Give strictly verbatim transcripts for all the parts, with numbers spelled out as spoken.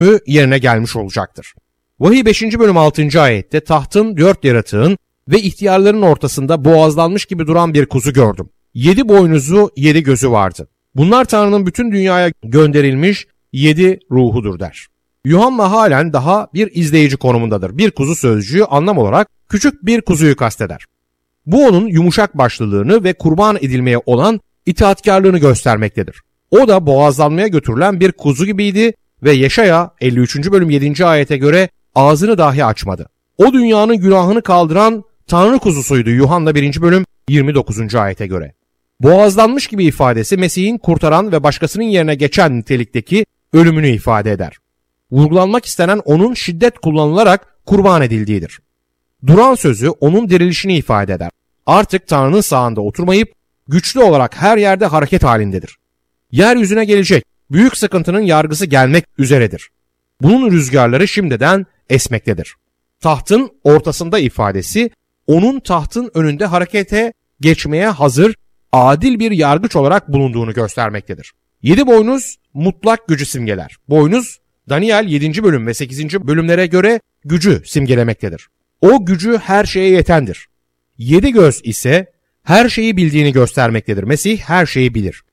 yerine gelmiş olacaktır. Vahiy beşinci bölüm altıncı ayette tahtın, dört yaratığın ve ihtiyarların ortasında boğazlanmış gibi duran bir kuzu gördüm. Yedi boynuzu, yedi gözü vardı. Bunlar Tanrı'nın bütün dünyaya gönderilmiş yedi ruhudur der. Yuhanna halen daha bir izleyici konumundadır. Bir kuzu sözcüğü anlam olarak küçük bir kuzuyu kasteder. Bu onun yumuşak başlılığını ve kurban edilmeye olan itaatkarlığını göstermektedir. O da boğazlanmaya götürülen bir kuzu gibiydi ve Yeşaya elli üçüncü bölüm yedinci ayete göre ağzını dahi açmadı. O dünyanın günahını kaldıran Tanrı kuzusuydu Yuhanna birinci bölüm yirmi dokuzuncu ayete göre. Boğazlanmış gibi ifadesi Mesih'in kurtaran ve başkasının yerine geçen nitelikteki ölümünü ifade eder. Vurgulanmak istenen onun şiddet kullanılarak kurban edildiğidir. Duran sözü onun dirilişini ifade eder. Artık Tanrı'nın sağında oturmayıp güçlü olarak her yerde hareket halindedir. Yeryüzüne gelecek büyük sıkıntının yargısı gelmek üzeredir. Bunun rüzgarları şimdiden esmektedir. Tahtın ortasında ifadesi onun tahtın önünde harekete geçmeye hazır adil bir yargıç olarak bulunduğunu göstermektedir. Yedi boynuz mutlak gücü simgeler. Boynuz Daniel yedinci bölüm ve sekizinci bölümlere göre gücü simgelemektedir. O gücü her şeye yetendir. Yedi göz ise her şeyi bildiğini göstermektedir. Mesih her şeyi bilir.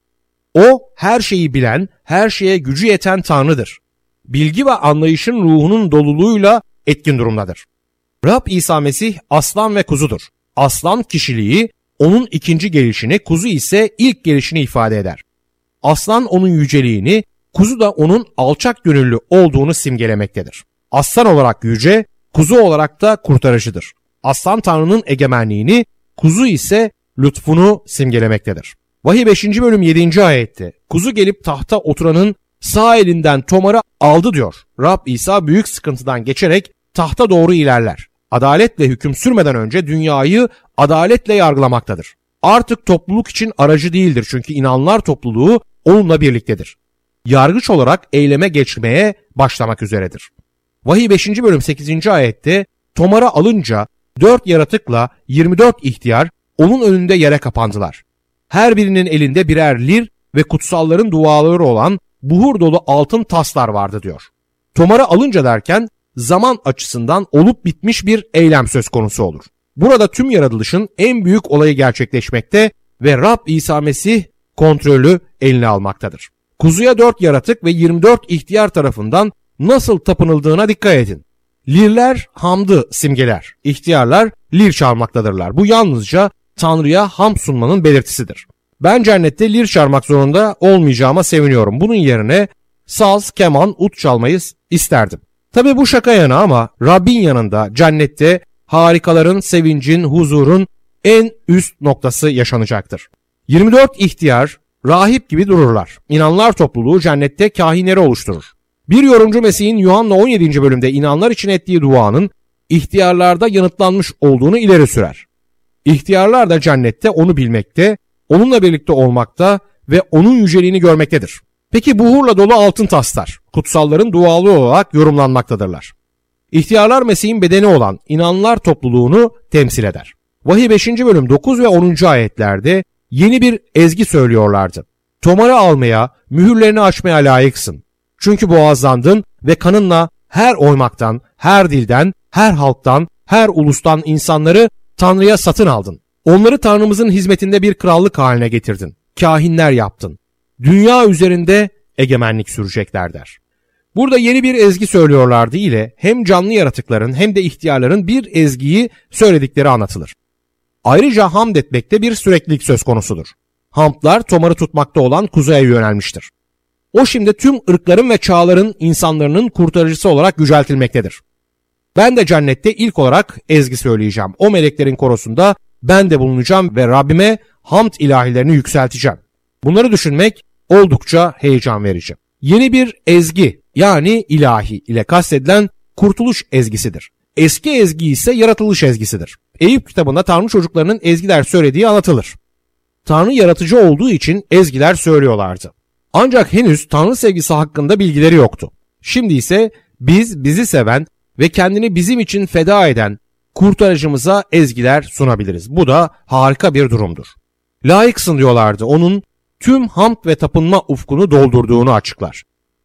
O her şeyi bilen, her şeye gücü yeten Tanrı'dır. Bilgi ve anlayışın ruhunun doluluğuyla etkin durumdadır. Rab İsa Mesih aslan ve kuzudur. Aslan kişiliği onun ikinci gelişini, kuzu ise ilk gelişini ifade eder. Aslan onun yüceliğini, kuzu da onun alçak gönüllü olduğunu simgelemektedir. Aslan olarak yüce, kuzu olarak da kurtarıcıdır. Aslan Tanrı'nın egemenliğini, kuzu ise lütfunu simgelemektedir. Vahiy beşinci bölüm yedinci ayette kuzu gelip tahta oturanın sağ elinden tomarı aldı diyor. Rab İsa büyük sıkıntıdan geçerek tahta doğru ilerler. Adaletle hüküm sürmeden önce dünyayı adaletle yargılamaktadır. Artık topluluk için aracı değildir çünkü inananlar topluluğu onunla birliktedir. Yargıç olarak eyleme geçmeye başlamak üzeredir. Vahiy beşinci bölüm sekizinci ayette tomarı alınca dört yaratıkla yirmi dört ihtiyar onun önünde yere kapandılar. Her birinin elinde birer lir ve kutsalların duaları olan buhur dolu altın taslar vardı diyor. Tomarı alınca derken zaman açısından olup bitmiş bir eylem söz konusu olur. Burada tüm yaratılışın en büyük olayı gerçekleşmekte ve Rab İsa Mesih kontrolü eline almaktadır. Kuzuya dört yaratık ve yirmi dört ihtiyar tarafından nasıl tapınıldığına dikkat edin. Lirler hamdı simgeler, ihtiyarlar lir çalmaktadırlar. Bu yalnızca Tanrı'ya hamd sunmanın belirtisidir. Ben cennette lir çalmak zorunda olmayacağıma seviniyorum. Bunun yerine saz, keman, ut çalmayı isterdim. Tabi bu şaka yana ama Rabbin yanında cennette harikaların, sevincin, huzurun en üst noktası yaşanacaktır. yirmi dört ihtiyar rahip gibi dururlar. İnanlar topluluğu cennette kahinleri oluşturur. Bir yorumcu Mesih'in Yuhanna on yedinci bölümde inanlar için ettiği duanın ihtiyarlarda yanıtlanmış olduğunu ileri sürer. İhtiyarlar da cennette onu bilmekte, onunla birlikte olmakta ve onun yüceliğini görmektedir. Peki buhurla dolu altın taslar, kutsalların dualı olarak yorumlanmaktadırlar. İhtiyarlar Mesih'in bedeni olan inanlar topluluğunu temsil eder. Vahiy beşinci bölüm dokuz ve onuncu ayetlerde yeni bir ezgi söylüyorlardı. Tomarı almaya, mühürlerini açmaya layıksın. Çünkü boğazlandın ve kanınla her oymaktan, her dilden, her halktan, her ulustan insanları Tanrı'ya satın aldın. Onları Tanrımızın hizmetinde bir krallık haline getirdin. Kahinler yaptın. Dünya üzerinde egemenlik sürecekler der. Burada yeni bir ezgi söylüyorlardı ile hem canlı yaratıkların hem de ihtiyarların bir ezgiyi söyledikleri anlatılır. Ayrıca hamd etmekte bir süreklilik söz konusudur. Hamdlar tomarı tutmakta olan kuzuya yönelmiştir. O şimdi tüm ırkların ve çağların insanların kurtarıcısı olarak yüceltilmektedir. Ben de cennette ilk olarak ezgi söyleyeceğim. O meleklerin korosunda ben de bulunacağım ve Rabbime hamd ilahilerini yükselteceğim. Bunları düşünmek oldukça heyecan verici. Yeni bir ezgi yani ilahi ile kastedilen kurtuluş ezgisidir. Eski ezgi ise yaratılış ezgisidir. Eyüp kitabında Tanrı çocuklarının ezgiler söylediği anlatılır. Tanrı yaratıcı olduğu için ezgiler söylüyorlardı. Ancak henüz Tanrı sevgisi hakkında bilgileri yoktu. Şimdi ise biz bizi seven ve kendini bizim için feda eden kurtarıcımıza ezgiler sunabiliriz. Bu da harika bir durumdur. Layıksın diyorlardı. Onun tüm hamd ve tapınma ufkunu doldurduğunu açıklar.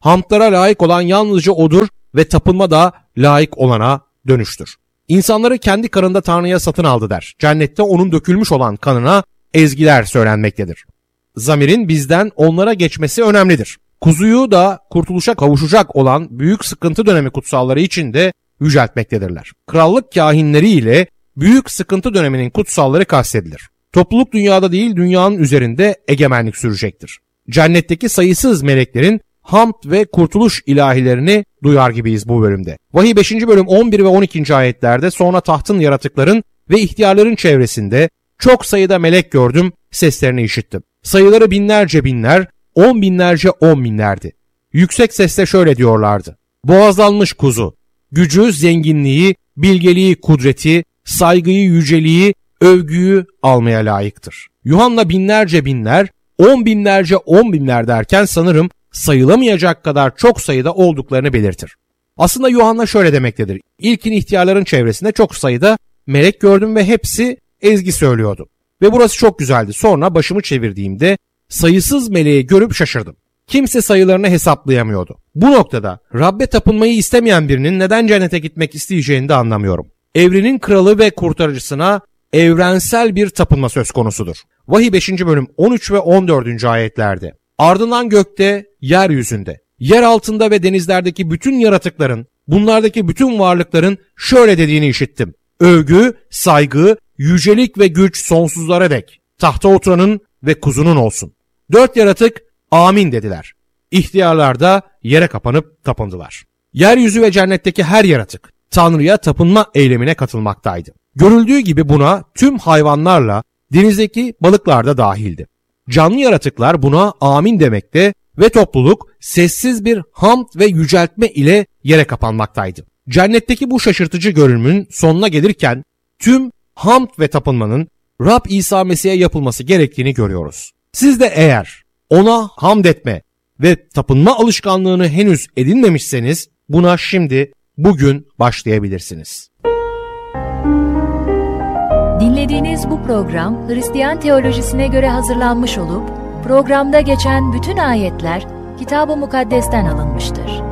Hamdlara layık olan yalnızca O'dur ve tapınma da layık olana dönüştür. İnsanları kendi kanında Tanrı'ya satın aldı der. Cennette onun dökülmüş olan kanına ezgiler söylenmektedir. Zamirin bizden onlara geçmesi önemlidir. Kuzuyu da kurtuluşa kavuşacak olan büyük sıkıntı dönemi kutsalları için de yüceltmektedirler. Krallık kahinleri ile büyük sıkıntı döneminin kutsalları kastedilir. Topluluk dünyada değil, dünyanın üzerinde egemenlik sürecektir. Cennetteki sayısız meleklerin hamd ve kurtuluş ilahilerini duyar gibiyiz bu bölümde. Vahiy beşinci bölüm on bir ve on ikinci ayetlerde sonra tahtın, yaratıkların ve ihtiyarların çevresinde çok sayıda melek gördüm, seslerini işittim. Sayıları binlerce binler, on binlerce on binlerdi. Yüksek sesle şöyle diyorlardı: boğazlanmış kuzu, gücü, zenginliği, bilgeliği, kudreti, saygıyı, yüceliği, övgüyü almaya layıktır. Yuhanna binlerce binler, on binlerce on binler derken sanırım sayılamayacak kadar çok sayıda olduklarını belirtir. Aslında Yuhanna şöyle demektedir: İlkin ihtiyarların çevresinde çok sayıda melek gördüm ve hepsi ezgi söylüyordu. Ve burası çok güzeldi. Sonra başımı çevirdiğimde sayısız meleği görüp şaşırdım. Kimse sayılarını hesaplayamıyordu. Bu noktada Rabbe tapınmayı istemeyen birinin neden cennete gitmek isteyeceğini de anlamıyorum. Evrenin kralı ve kurtarıcısına evrensel bir tapınma söz konusudur. Vahiy beşinci bölüm on üç ve on dördüncü ayetlerde. Ardından gökte, yeryüzünde, yer altında ve denizlerdeki bütün yaratıkların, bunlardaki bütün varlıkların şöyle dediğini işittim: övgü, saygı, yücelik ve güç sonsuzlara dek tahta oturanın ve kuzunun olsun. Dört yaratık amin dediler. İhtiyarlar da yere kapanıp tapındılar. Yeryüzü ve cennetteki her yaratık Tanrı'ya tapınma eylemine katılmaktaydı. Görüldüğü gibi buna tüm hayvanlarla denizdeki balıklar da dahildi. Canlı yaratıklar buna amin demekte ve topluluk sessiz bir hamd ve yüceltme ile yere kapanmaktaydı. Cennetteki bu şaşırtıcı görünümün sonuna gelirken tüm hamd ve tapınmanın Rab İsa Mesih'e yapılması gerektiğini görüyoruz. Siz de eğer ona hamd etme ve tapınma alışkanlığını henüz edinmemişseniz buna şimdi, bugün başlayabilirsiniz. Dinlediğiniz bu program Hristiyan teolojisine göre hazırlanmış olup programda geçen bütün ayetler Kitab-ı Mukaddes'ten alınmıştır.